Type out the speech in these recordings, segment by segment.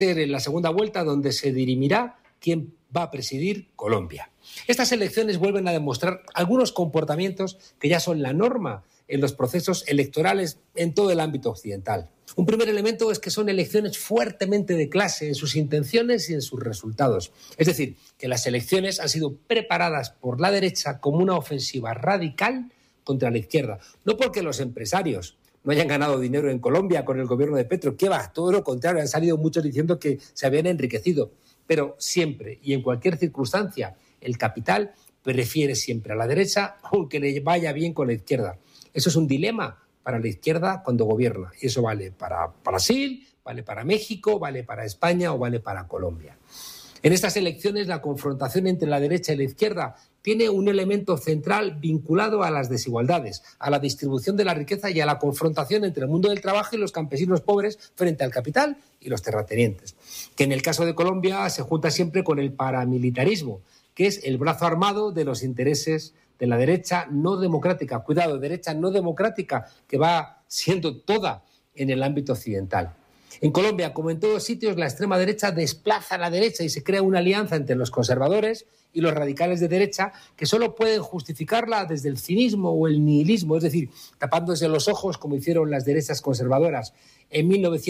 en la segunda vuelta donde se dirimirá quién va a presidir Colombia. Estas elecciones vuelven a demostrar algunos comportamientos que ya son la norma en los procesos electorales en todo el ámbito occidental. Un primer elemento es que son elecciones fuertemente de clase en sus intenciones y en sus resultados. Es decir, que las elecciones han sido preparadas por la derecha como una ofensiva radical contra la izquierda. No porque los empresarios no hayan ganado dinero en Colombia con el gobierno de Petro, que va, todo lo contrario, han salido muchos diciendo que se habían enriquecido. Pero siempre y en cualquier circunstancia, el capital prefiere siempre a la derecha, aunque le vaya bien con la izquierda. Eso es un dilema para la izquierda cuando gobierna. Y eso vale para Brasil, vale para México, vale para España o vale para Colombia. En estas elecciones, la confrontación entre la derecha y la izquierda tiene un elemento central vinculado a las desigualdades, a la distribución de la riqueza y a la confrontación entre el mundo del trabajo y los campesinos pobres frente al capital y los terratenientes, que en el caso de Colombia se junta siempre con el paramilitarismo, que es el brazo armado de los intereses de la derecha no democrática. Cuidado, derecha no democrática, que va siendo toda en el ámbito occidental. En Colombia, como en todos sitios, la extrema derecha desplaza a la derecha y se crea una alianza entre los conservadores y los radicales de derecha que solo pueden justificarla desde el cinismo o el nihilismo, es decir, tapándose los ojos como hicieron las derechas conservadoras en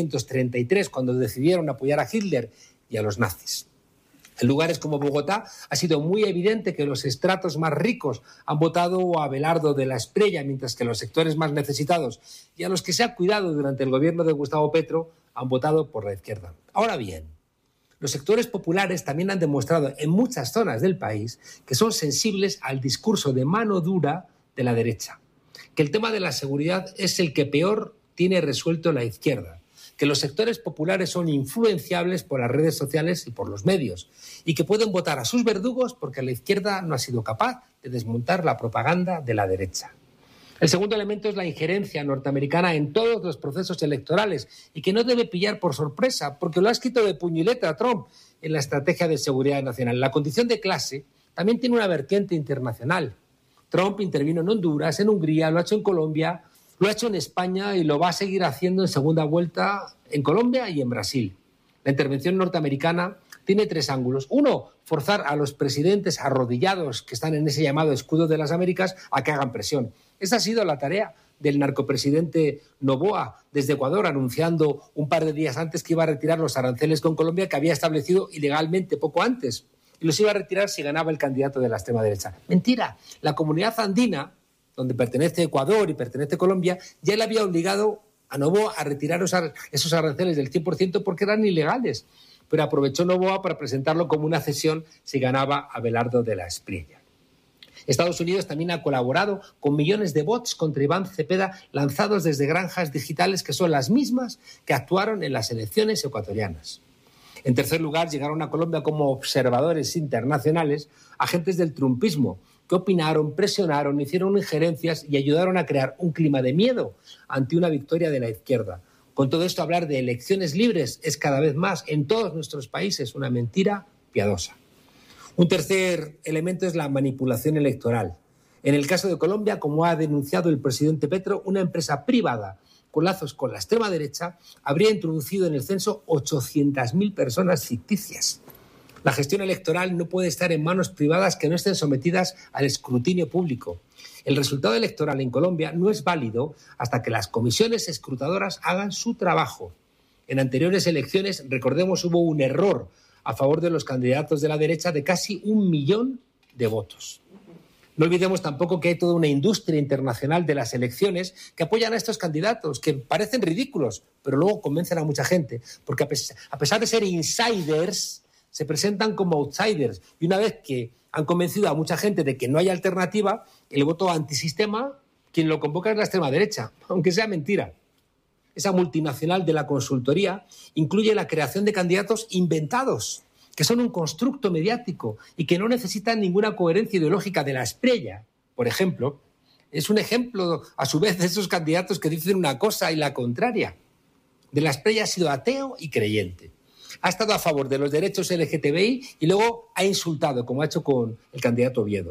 1933, cuando decidieron apoyar a Hitler y a los nazis. En lugares como Bogotá ha sido muy evidente que los estratos más ricos han votado a Abelardo de la Espriella, mientras que los sectores más necesitados y a los que se ha cuidado durante el gobierno de Gustavo Petro han votado por la izquierda. Ahora bien, los sectores populares también han demostrado en muchas zonas del país que son sensibles al discurso de mano dura de la derecha, que el tema de la seguridad es el que peor tiene resuelto la izquierda, que los sectores populares son influenciables por las redes sociales y por los medios y que pueden votar a sus verdugos porque la izquierda no ha sido capaz de desmontar la propaganda de la derecha. El segundo elemento es la injerencia norteamericana en todos los procesos electorales y que no debe pillar por sorpresa porque lo ha escrito de puño y letra Trump en la estrategia de seguridad nacional. La condición de clase también tiene una vertiente internacional. Trump intervino en Honduras, en Hungría, lo ha hecho en Colombia, lo ha hecho en España y lo va a seguir haciendo en segunda vuelta en Colombia y en Brasil. La intervención norteamericana tiene tres ángulos. Uno, forzar a los presidentes arrodillados que están en ese llamado escudo de las Américas a que hagan presión. Esa ha sido la tarea del narcopresidente Noboa desde Ecuador, anunciando un par de días antes que iba a retirar los aranceles con Colombia que había establecido ilegalmente poco antes. Y los iba a retirar si ganaba el candidato de la extrema derecha. Mentira. La comunidad andina, donde pertenece Ecuador y pertenece Colombia, ya le había obligado a Noboa a retirar esos aranceles del 100% porque eran ilegales. Pero aprovechó Noboa para presentarlo como una cesión si ganaba Abelardo de la Espriella. Estados Unidos también ha colaborado con millones de bots contra Iván Cepeda lanzados desde granjas digitales que son las mismas que actuaron en las elecciones ecuatorianas. En tercer lugar, llegaron a Colombia como observadores internacionales agentes del trumpismo que opinaron, presionaron, hicieron injerencias y ayudaron a crear un clima de miedo ante una victoria de la izquierda. Con todo esto, hablar de elecciones libres es cada vez más en todos nuestros países una mentira piadosa. Un tercer elemento es la manipulación electoral. En el caso de Colombia, como ha denunciado el presidente Petro, una empresa privada con lazos con la extrema derecha habría introducido en el censo 800.000 personas ficticias. La gestión electoral no puede estar en manos privadas que no estén sometidas al escrutinio público. El resultado electoral en Colombia no es válido hasta que las comisiones escrutadoras hagan su trabajo. En anteriores elecciones, recordemos, hubo un error a favor de los candidatos de la derecha de casi 1 millón de votos. No olvidemos tampoco que hay toda una industria internacional de las elecciones que apoyan a estos candidatos, que parecen ridículos, pero luego convencen a mucha gente, porque a pesar de ser insiders, se presentan como outsiders. Y una vez que han convencido a mucha gente de que no hay alternativa, el voto antisistema, quien lo convoca es la extrema derecha, aunque sea mentira. Esa multinacional de la consultoría incluye la creación de candidatos inventados, que son un constructo mediático y que no necesitan ninguna coherencia ideológica. De la Espriella, por ejemplo, es un ejemplo, a su vez, de esos candidatos que dicen una cosa y la contraria. De la Espriella ha sido ateo y creyente. Ha estado a favor de los derechos LGTBI y luego ha insultado, como ha hecho con el candidato Oviedo.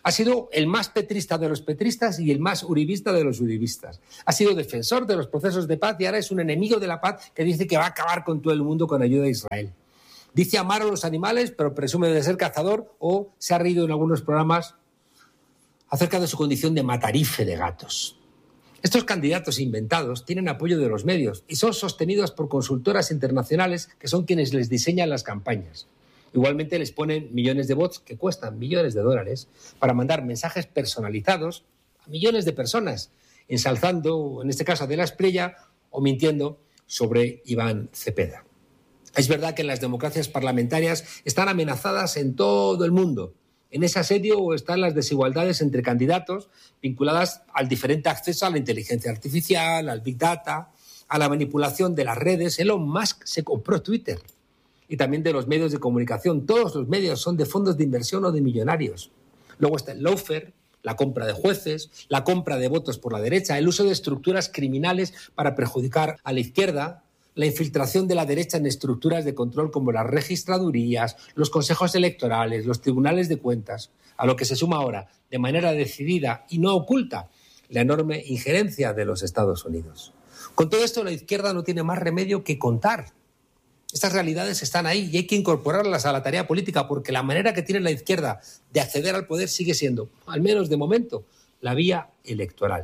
Ha sido el más petrista de los petristas y el más uribista de los uribistas. Ha sido defensor de los procesos de paz y ahora es un enemigo de la paz que dice que va a acabar con todo el mundo con ayuda de Israel. Dice amar a los animales, pero presume de ser cazador, o se ha reído en algunos programas acerca de su condición de matarife de gatos. Estos candidatos inventados tienen apoyo de los medios y son sostenidos por consultoras internacionales que son quienes les diseñan las campañas. Igualmente les ponen millones de bots que cuestan millones de dólares para mandar mensajes personalizados a millones de personas, ensalzando, en este caso, a De la Espriella o mintiendo sobre Iván Cepeda. Es verdad que las democracias parlamentarias están amenazadas en todo el mundo. En ese asedio están las desigualdades entre candidatos vinculadas al diferente acceso a la inteligencia artificial, al Big Data, a la manipulación de las redes. Elon Musk se compró Twitter. Y también de los medios de comunicación. Todos los medios son de fondos de inversión o de millonarios. Luego está el lawfare, la compra de jueces, la compra de votos por la derecha, el uso de estructuras criminales para perjudicar a la izquierda, la infiltración de la derecha en estructuras de control como las registradurías, los consejos electorales, los tribunales de cuentas, a lo que se suma ahora, de manera decidida y no oculta, la enorme injerencia de los Estados Unidos. Con todo esto, la izquierda no tiene más remedio que contar. Estas realidades están ahí y hay que incorporarlas a la tarea política porque la manera que tiene la izquierda de acceder al poder sigue siendo, al menos de momento, la vía electoral.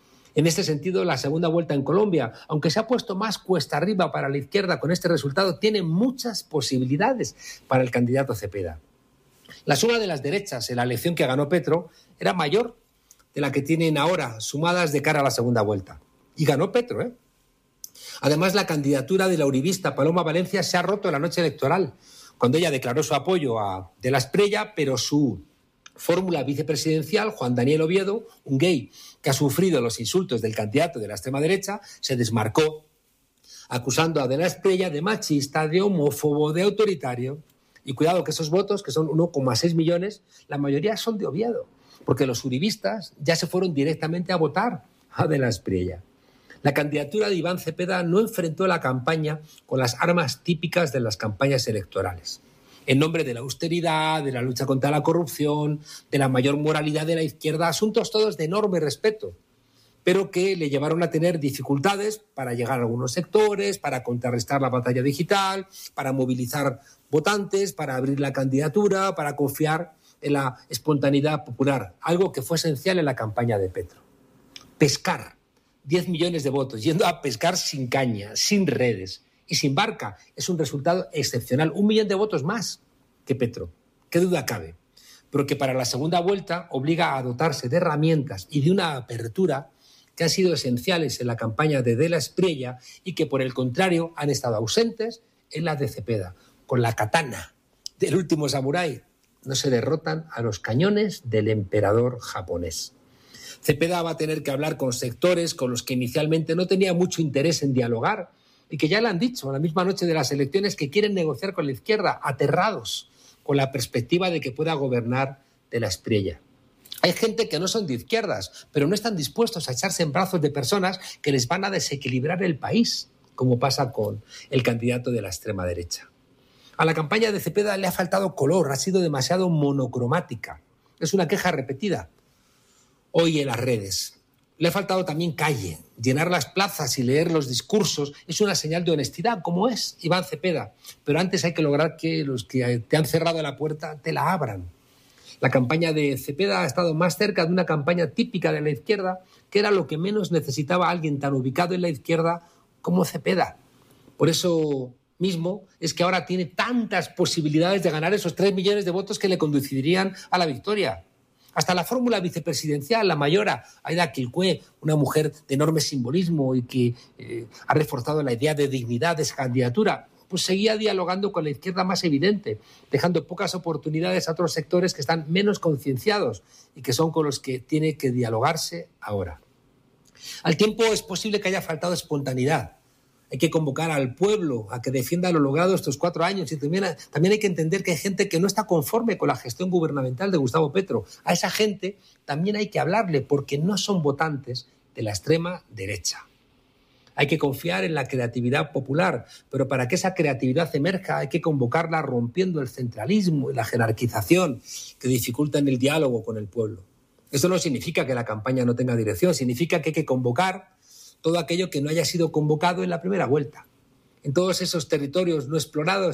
En este sentido, la segunda vuelta en Colombia, aunque se ha puesto más cuesta arriba para la izquierda con este resultado, tiene muchas posibilidades para el candidato Cepeda. La suma de las derechas en la elección que ganó Petro era mayor de la que tienen ahora, sumadas de cara a la segunda vuelta. Y ganó Petro, ¿eh? Además, la candidatura de la uribista Paloma Valencia se ha roto en la noche electoral, cuando ella declaró su apoyo a De la Espriella, pero su fórmula vicepresidencial, Juan Daniel Oviedo, un gay que ha sufrido los insultos del candidato de la extrema derecha, se desmarcó, acusando a De la Espriella de machista, de homófobo, de autoritario. Y cuidado que esos votos, que son 1,6 millones, la mayoría son de Oviedo, porque los uribistas ya se fueron directamente a votar a De la Espriella. La candidatura de Iván Cepeda no enfrentó la campaña con las armas típicas de las campañas electorales. En nombre de la austeridad, de la lucha contra la corrupción, de la mayor moralidad de la izquierda, asuntos todos de enorme respeto, pero que le llevaron a tener dificultades para llegar a algunos sectores, para contrarrestar la batalla digital, para movilizar votantes, para abrir la candidatura, para confiar en la espontaneidad popular, algo que fue esencial en la campaña de Petro. Pescar 10 millones de votos, yendo a pescar sin caña, sin redes y sin barca, es un resultado excepcional. 1 millón de votos más que Petro, qué duda cabe, pero que para la segunda vuelta obliga a dotarse de herramientas y de una apertura que han sido esenciales en la campaña de la Espriella y que, por el contrario, han estado ausentes en la de Cepeda. Con la katana del último samurái no se derrotan a los cañones del emperador japonés. Cepeda va a tener que hablar con sectores con los que inicialmente no tenía mucho interés en dialogar y que ya le han dicho la misma noche de las elecciones que quieren negociar con la izquierda, aterrados con la perspectiva de que pueda gobernar De la Espriella. Hay gente que no son de izquierdas, pero no están dispuestos a echarse en brazos de personas que les van a desequilibrar el país, como pasa con el candidato de la extrema derecha. A la campaña de Cepeda le ha faltado color, ha sido demasiado monocromática. Es una queja repetida hoy en las redes. Le ha faltado también calle. Llenar las plazas y leer los discursos es una señal de honestidad, como es Iván Cepeda. Pero antes hay que lograr que los que te han cerrado la puerta te la abran. La campaña de Cepeda ha estado más cerca de una campaña típica de la izquierda, que era lo que menos necesitaba alguien tan ubicado en la izquierda como Cepeda. Por eso mismo es que ahora tiene tantas posibilidades de ganar esos 3 millones de votos que le conducirían a la victoria. Hasta la fórmula vicepresidencial, la mayora, Aida Quilcue, una mujer de enorme simbolismo y que ha reforzado la idea de dignidad de esa candidatura, pues seguía dialogando con la izquierda más evidente, dejando pocas oportunidades a otros sectores que están menos concienciados y que son con los que tiene que dialogarse ahora. Al tiempo es posible que haya faltado espontaneidad. Hay que convocar al pueblo a que defienda lo logrado estos 4 años y también hay que entender que hay gente que no está conforme con la gestión gubernamental de Gustavo Petro. A esa gente también hay que hablarle porque no son votantes de la extrema derecha. Hay que confiar en la creatividad popular, pero para que esa creatividad emerja hay que convocarla rompiendo el centralismo y la jerarquización que dificultan el diálogo con el pueblo. Esto no significa que la campaña no tenga dirección, significa que hay que convocar todo aquello que no haya sido convocado en la primera vuelta. En todos esos territorios no explorados